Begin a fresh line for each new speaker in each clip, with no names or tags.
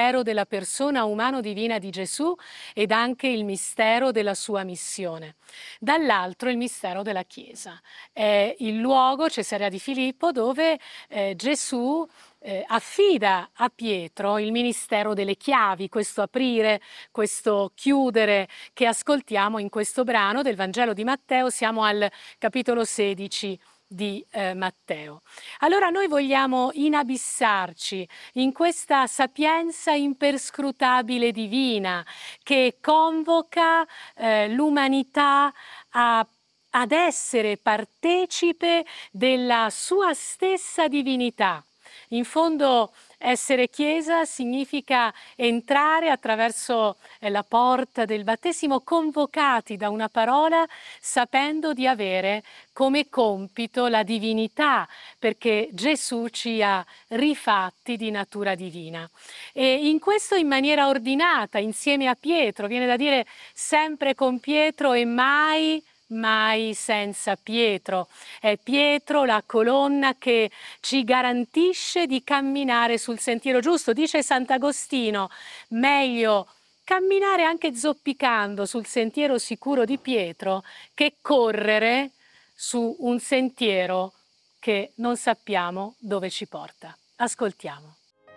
mistero della persona umano-divina di Gesù ed anche il mistero della sua missione. Dall'altro il mistero della Chiesa. È il luogo, Cesarea di Filippo, dove Gesù affida a Pietro il ministero delle chiavi, questo aprire, questo chiudere che ascoltiamo in questo brano del Vangelo di Matteo. Siamo al capitolo 16 di Matteo. Allora noi vogliamo inabissarci in questa sapienza imperscrutabile divina che convoca l'umanità ad essere partecipe della sua stessa divinità. In fondo essere Chiesa significa entrare attraverso la porta del battesimo convocati da una parola, sapendo di avere come compito la divinità, perché Gesù ci ha rifatti di natura divina. E in questo in maniera ordinata, insieme a Pietro, viene da dire sempre con Pietro e mai senza Pietro. È Pietro la colonna che ci garantisce di camminare sul sentiero giusto. Dice Sant'Agostino, meglio camminare anche zoppicando sul sentiero sicuro di Pietro che correre su un sentiero che non sappiamo dove ci porta. Ascoltiamo.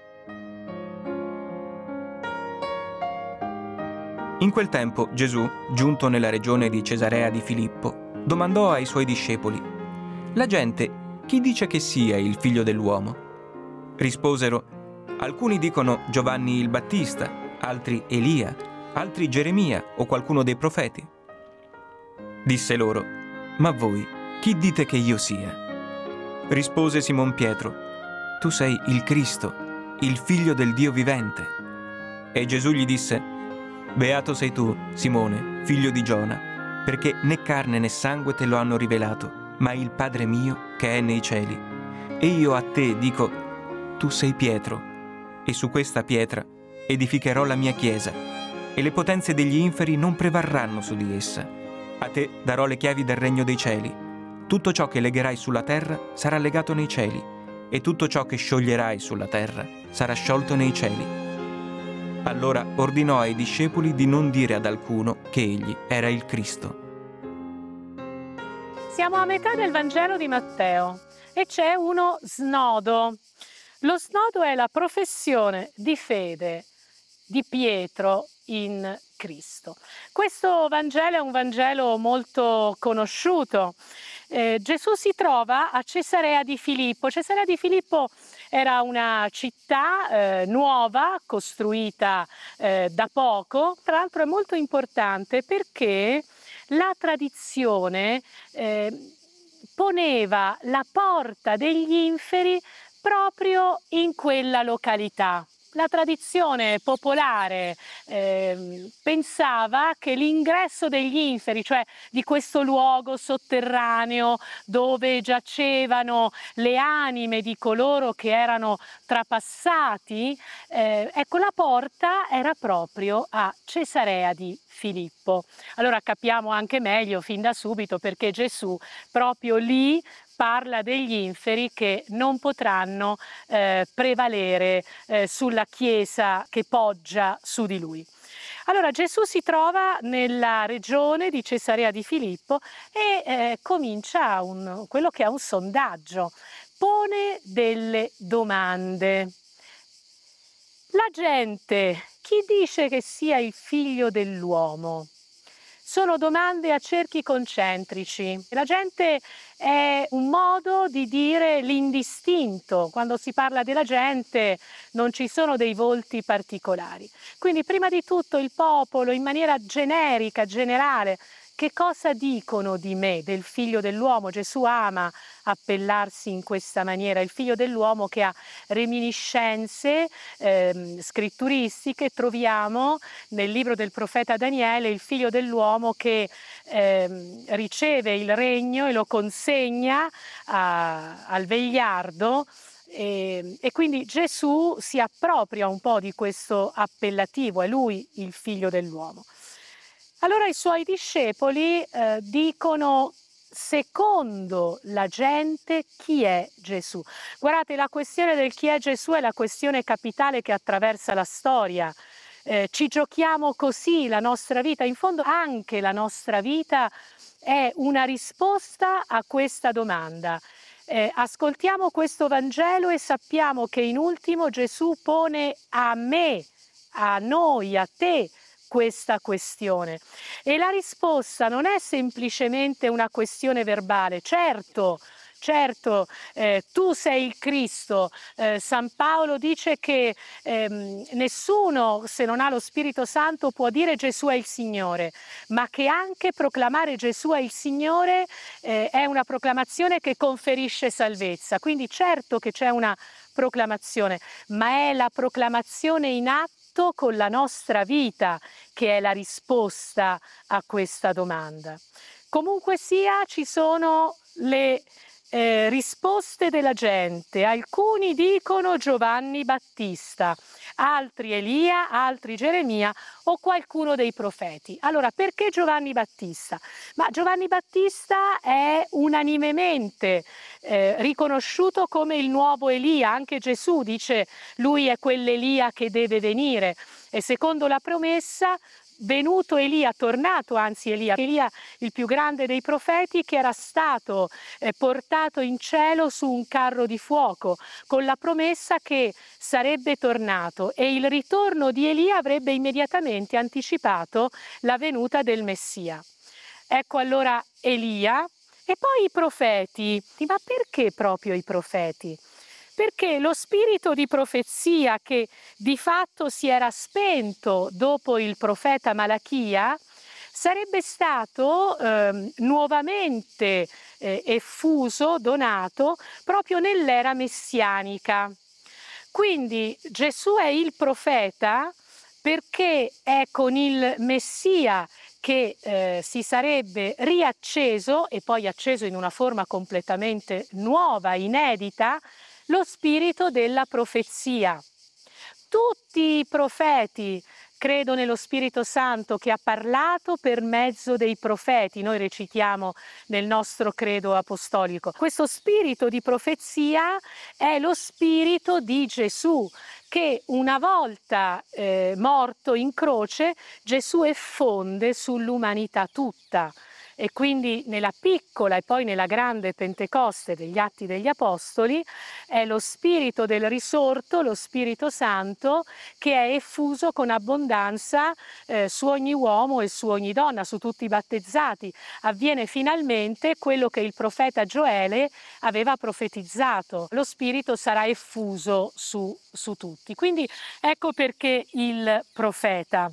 In quel tempo Gesù, giunto nella regione di Cesarea di Filippo, domandò ai suoi discepoli: «La gente chi dice che sia il figlio dell'uomo?» Risposero: «Alcuni dicono Giovanni il Battista, altri Elia, altri Geremia o qualcuno dei profeti». Disse loro: «Ma voi chi dite che io sia?» Rispose Simon Pietro: «Tu sei il Cristo, il figlio del Dio vivente». E Gesù gli disse: «Beato sei tu, Simone, figlio di Giona, perché né carne né sangue te lo hanno rivelato, ma il Padre mio che è nei cieli. E io a te dico, tu sei Pietro, e su questa pietra edificherò la mia chiesa, e le potenze degli inferi non prevarranno su di essa. A te darò le chiavi del regno dei cieli. Tutto ciò che legherai sulla terra sarà legato nei cieli, e tutto ciò che scioglierai sulla terra sarà sciolto nei cieli». Allora ordinò ai discepoli di non dire ad alcuno che egli era il Cristo.
Siamo a metà del Vangelo di Matteo e c'è uno snodo. Lo snodo è la professione di fede di Pietro in Cristo. Questo Vangelo è un Vangelo molto conosciuto. Gesù si trova a Cesarea di Filippo. Cesarea di Filippo era una città nuova, costruita da poco. Tra l'altro è molto importante perché la tradizione poneva la porta degli inferi proprio in quella località. La tradizione popolare pensava che l'ingresso degli inferi, cioè di questo luogo sotterraneo dove giacevano le anime di coloro che erano trapassati, ecco, la porta era proprio a Cesarea di Filippo. Allora capiamo anche meglio fin da subito perché Gesù proprio lì parla degli inferi che non potranno prevalere sulla Chiesa che poggia su di lui. Allora Gesù si trova nella regione di Cesarea di Filippo e comincia quello che è un sondaggio, pone delle domande. La gente, chi dice che sia il figlio dell'uomo? Sono domande a cerchi concentrici. La gente è un modo di dire l'indistinto. Quando si parla della gente non ci sono dei volti particolari. Quindi prima di tutto il popolo in maniera generica, generale, che cosa dicono di me, del figlio dell'uomo? Gesù ama appellarsi in questa maniera, il figlio dell'uomo che ha reminiscenze scritturistiche. Troviamo nel libro del profeta Daniele il figlio dell'uomo che riceve il regno e lo consegna al vegliardo. E quindi Gesù si appropria un po' di questo appellativo, è lui il figlio dell'uomo. Allora i suoi discepoli dicono secondo la gente chi è Gesù. Guardate, la questione del chi è Gesù è la questione capitale che attraversa la storia. Ci giochiamo così la nostra vita, in fondo anche la nostra vita è una risposta a questa domanda. Ascoltiamo questo Vangelo e sappiamo che in ultimo Gesù pone a me, a noi, a te, questa questione. E la risposta non è semplicemente una questione verbale. Certo, tu sei il Cristo. San Paolo dice che nessuno, se non ha lo Spirito Santo, può dire Gesù è il Signore, ma che anche proclamare Gesù è il Signore è una proclamazione che conferisce salvezza. Quindi certo che c'è una proclamazione, ma è la proclamazione in atto con la nostra vita che è la risposta a questa domanda. Comunque sia, ci sono le risposte della gente. Alcuni dicono Giovanni Battista, altri Elia, altri Geremia o qualcuno dei profeti. Allora, perché Giovanni Battista? Ma Giovanni Battista è unanimemente riconosciuto come il nuovo Elia. Anche Gesù dice lui è quell'Elia che deve venire. E secondo la promessa, venuto Elia, tornato anzi Elia, il più grande dei profeti, che era stato portato in cielo su un carro di fuoco, con la promessa che sarebbe tornato, e il ritorno di Elia avrebbe immediatamente anticipato la venuta del Messia. Ecco allora Elia e poi i profeti. Ma perché proprio i profeti? Perché lo spirito di profezia che di fatto si era spento dopo il profeta Malachia sarebbe stato nuovamente effuso, donato proprio nell'era messianica. Quindi Gesù è il profeta perché è con il Messia che si sarebbe riacceso, e poi acceso in una forma completamente nuova, inedita, lo spirito della profezia. Tutti i profeti credo nello Spirito Santo che ha parlato per mezzo dei profeti, noi recitiamo nel nostro credo apostolico. Questo spirito di profezia è lo spirito di Gesù, che una volta morto in croce, Gesù effonde sull'umanità tutta. E quindi nella piccola e poi nella grande Pentecoste degli Atti degli Apostoli è lo spirito del risorto, lo Spirito Santo, che è effuso con abbondanza su ogni uomo e su ogni donna, su tutti i battezzati. Avviene finalmente quello che il profeta Gioele aveva profetizzato: lo Spirito sarà effuso su tutti. Quindi ecco perché il profeta.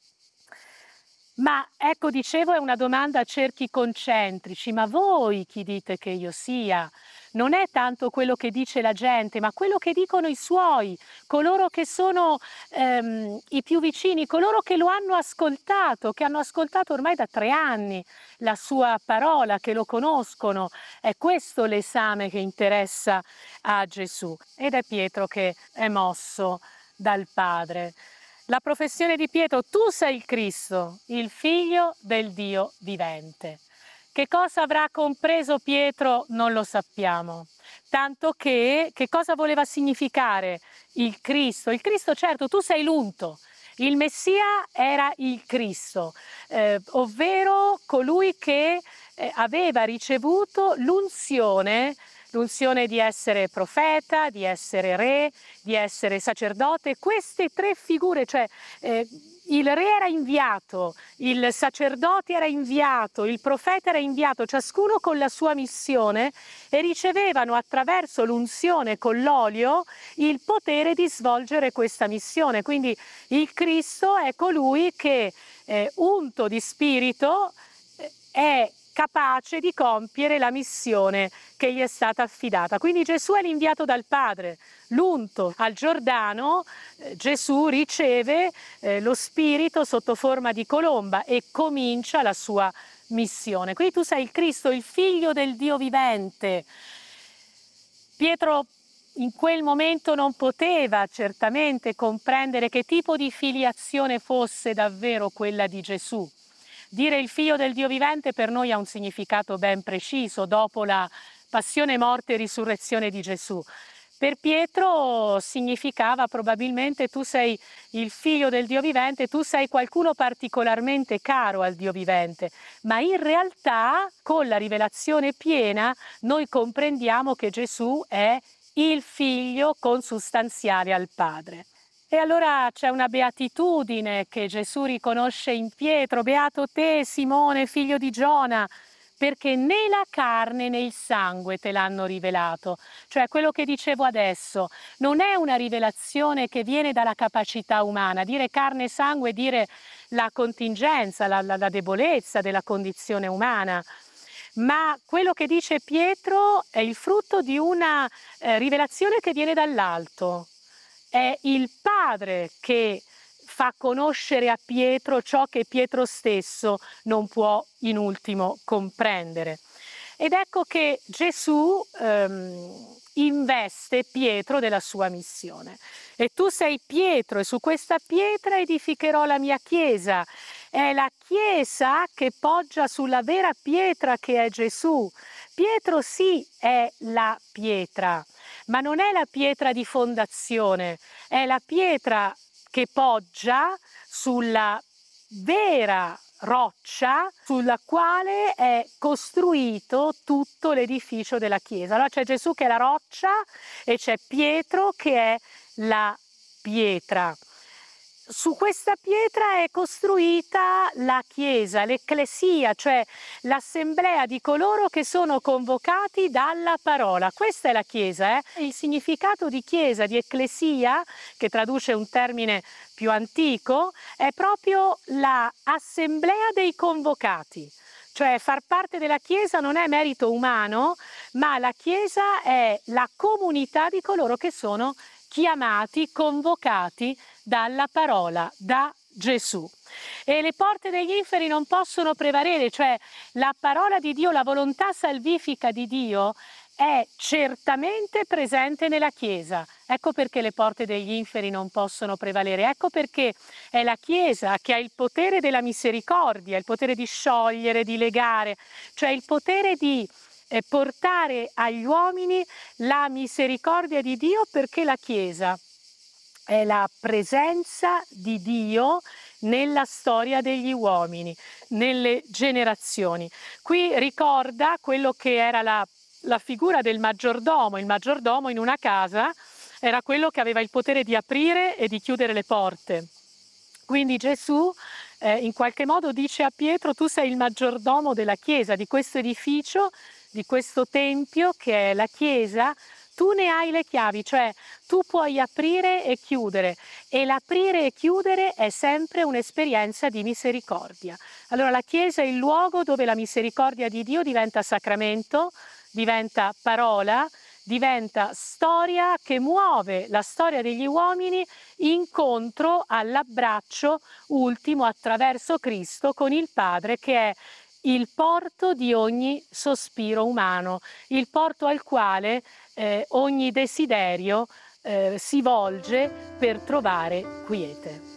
Ma ecco, dicevo, è una domanda a cerchi concentrici. Ma voi chi dite che io sia? Non è tanto quello che dice la gente, ma quello che dicono i suoi, coloro che sono i più vicini, coloro che lo hanno ascoltato, che hanno ascoltato ormai da 3 anni la sua parola, che lo conoscono. È questo l'esame che interessa a Gesù. Ed è Pietro che è mosso dal Padre. La professione di Pietro: tu sei il Cristo, il figlio del Dio vivente. Che cosa avrà compreso Pietro non lo sappiamo, tanto che cosa voleva significare il Cristo? Il Cristo, certo, tu sei l'unto, il Messia era il Cristo, ovvero colui che aveva ricevuto l'unzione di essere profeta, di essere re, di essere sacerdote. Queste 3 figure, cioè il re era inviato, il sacerdote era inviato, il profeta era inviato, ciascuno con la sua missione, e ricevevano attraverso l'unzione con l'olio il potere di svolgere questa missione. Quindi il Cristo è colui che, unto di spirito, è capace di compiere la missione che gli è stata affidata. Quindi Gesù è l'inviato dal Padre, l'unto. Al Giordano Gesù riceve lo Spirito sotto forma di colomba e comincia la sua missione. Quindi tu sei il Cristo, il figlio del Dio vivente. Pietro in quel momento non poteva certamente comprendere che tipo di filiazione fosse davvero quella di Gesù. Dire il figlio del Dio vivente per noi ha un significato ben preciso dopo la passione, morte e risurrezione di Gesù. Per Pietro significava probabilmente tu sei il figlio del Dio vivente, tu sei qualcuno particolarmente caro al Dio vivente, ma in realtà con la rivelazione piena noi comprendiamo che Gesù è il figlio consustanziale al Padre. E allora c'è una beatitudine che Gesù riconosce in Pietro: beato te, Simone, figlio di Giona, perché né la carne né il sangue te l'hanno rivelato. Cioè quello che dicevo adesso, non è una rivelazione che viene dalla capacità umana. Dire carne e sangue, dire la contingenza, la debolezza della condizione umana. Ma quello che dice Pietro è il frutto di una rivelazione che viene dall'alto. È il Padre che fa conoscere a Pietro ciò che Pietro stesso non può in ultimo comprendere. Ed ecco che Gesù investe Pietro della sua missione. E tu sei Pietro, e su questa pietra edificherò la mia chiesa. È la chiesa che poggia sulla vera pietra che è Gesù. Pietro sì è la pietra, ma non è la pietra di fondazione, è la pietra che poggia sulla vera roccia sulla quale è costruito tutto l'edificio della Chiesa. Allora c'è Gesù che è la roccia e c'è Pietro che è la pietra. Su questa pietra è costruita la Chiesa, l'Ecclesia, cioè l'assemblea di coloro che sono convocati dalla parola. Questa è la Chiesa. Il significato di Chiesa, di Ecclesia, che traduce un termine più antico, è proprio l'assemblea dei convocati. Cioè far parte della Chiesa non è merito umano, ma la Chiesa è la comunità di coloro che sono chiamati, convocati dalla parola, da Gesù. E le porte degli inferi non possono prevalere, cioè la parola di Dio, la volontà salvifica di Dio è certamente presente nella Chiesa. Ecco perché le porte degli inferi non possono prevalere, ecco perché è la Chiesa che ha il potere della misericordia, il potere di sciogliere, di legare, cioè il potere di portare agli uomini la misericordia di Dio, perché la Chiesa è la presenza di Dio nella storia degli uomini, nelle generazioni. Qui ricorda quello che era la figura del maggiordomo. Il maggiordomo in una casa era quello che aveva il potere di aprire e di chiudere le porte. Quindi Gesù in qualche modo dice a Pietro: tu sei il maggiordomo della Chiesa, di questo edificio, di questo tempio che è la Chiesa. Tu ne hai le chiavi, cioè tu puoi aprire e chiudere, e l'aprire e chiudere è sempre un'esperienza di misericordia. Allora la Chiesa è il luogo dove la misericordia di Dio diventa sacramento, diventa parola, diventa storia che muove la storia degli uomini incontro all'abbraccio ultimo attraverso Cristo con il Padre, che è il porto di ogni sospiro umano, il porto al quale ogni desiderio si volge per trovare quiete.